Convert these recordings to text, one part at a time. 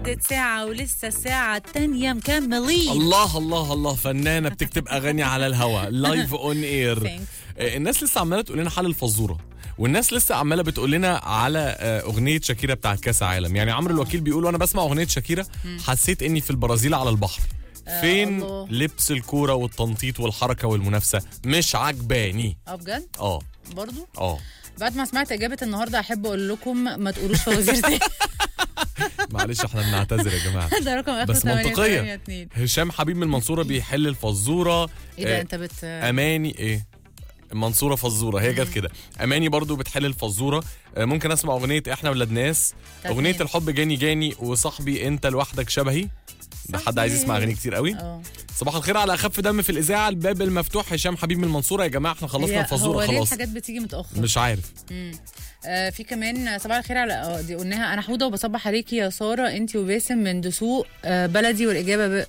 عدت ساعة ولسه الساعة التانية مكملين. الله الله الله، فنانة بتكتب أغاني على الهوا لايف اون اير. الناس لسه عمالة تقول لنا حل الفزورة، والناس لسه عماله بتقول لنا على اغنيه شاكيرا بتاعت كاس عالم. يعني عمرو الوكيل بيقول وانا بسمع اغنيه شاكيرا حسيت اني في البرازيل على البحر. فين لبس الكوره والتنطيط والحركه والمنافسه؟ مش عجباني. بجد؟ برضو بعد ما سمعت اجابه النهارده احب اقول لكم ما تقولوش فوازير تاني. معلش احنا بنعتذر يا جماعه. ده رقم اخر بس منطقيه. هشام حبيب من المنصوره بيحل الفزوره. ايه ده انت اماني ايه؟ منصوره فزوره هي جت كده. اماني برضو بتحل الفزوره. ممكن اسمع اغنيه احنا ولاد ناس، اغنيه الحب جاني جاني، وصاحبي انت لوحدك شبهي. ده حد عايز يسمع اغاني كتير قوي. صباح الخير على اخف دم في الاذاعه، الباب المفتوح. هشام حبيب من المنصوره. يا جماعه احنا خلصنا الفزوره خلاص. هو ليه الحاجات بتيجي متاخر؟ مش عارف. في كمان صباح الخير على دي قلناها. انا حوده وبصبح عليكي يا ساره انت وباسم من دسوق بلدي، والاجابه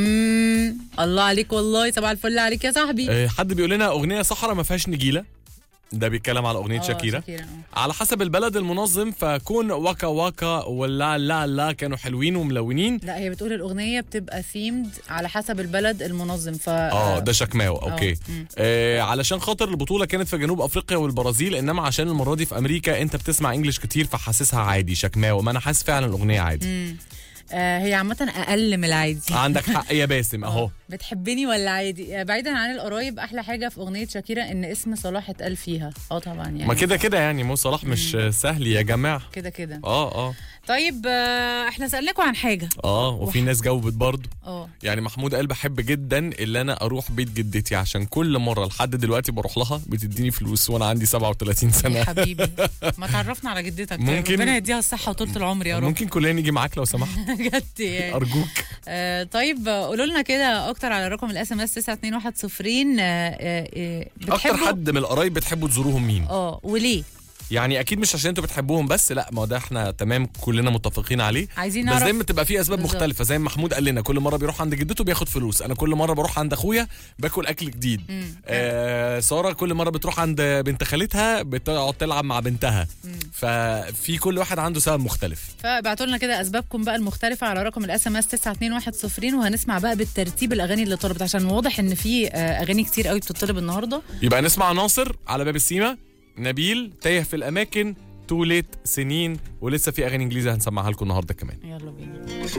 الله عليك والله. صباح الفل عليك يا صاحبي. حد بيقول لنا اغنيه صحراء ما فيهاش نجيله، ده بيتكلم على اغنيه شاكيرا. على حسب البلد المنظم فكون واكا واكا ولا لا لا كانوا حلوين وملونين. لا هي بتقول الاغنيه بتبقى ثيمد على حسب البلد المنظم ده شكماو. اوكي. علشان خاطر البطوله كانت في جنوب افريقيا والبرازيل، انما عشان المره دي في امريكا انت بتسمع انجلش كتير فحاسسها عادي. شكماو. ما انا حاسس فعلا الاغنيه عادي. هي عامة أقل من العادي. عندك حق يا باسم أهو. بتحبني ولا عادي؟ بعيدا عن القرايب، أحلى حاجة في أغنية شاكيرا إن اسم صلاح اتقال فيها. طبعا يعني ما كده يعني مو صلاح مش سهل يا جماعة. كده. طيب احنا سألناكم عن حاجة. وفي ناس جاوبت برضو. يعني محمود قال بحب جدا اللي انا اروح بيت جدتي عشان كل مرة لحد دلوقتي بروح لها بتديني فلوس وانا عندي 37 سنة. يا حبيبي ما تعرفنا على جدتك. ممكن ربنا يديها الصحة وطولة العمر يا رب. ممكن كلنا نيجي معاك لو سمحت. بجد يعني. ارجوك. طيب قولوا لنا كده اكتر على رقم الاس ام اس 92102. اكتر حد من القرايب بتحبوا تزوروهم مين؟ وليه؟ يعني اكيد مش عشان انتوا بتحبوهم بس، لا ما ده احنا تمام كلنا متفقين عليه. عايزين نعرف. بس دايما تبقى فيه اسباب مختلفه زي ما محمود قال لنا. كل مره بيروح عند جدته بياخد فلوس، انا كل مره بروح عند اخويا باكل اكل جديد. ساره كل مره بتروح عند بنت خالتها بتقعد تلعب مع بنتها. ففي كل واحد عنده سبب مختلف. فابعتوا لنا كده اسبابكم بقى المختلفه على رقم الاس ام اس 92102، وهنسمع بقى بالترتيب الاغاني اللي طلبت عشان واضح ان في اغاني كتير قوي بتطلب النهارده. يبقى نسمع ناصر على باب السيما، نبيل تايه في الاماكن، توليت سنين، ولسه في اغاني انجليزي هنسمعها لكم النهارده كمان. يلا بينا.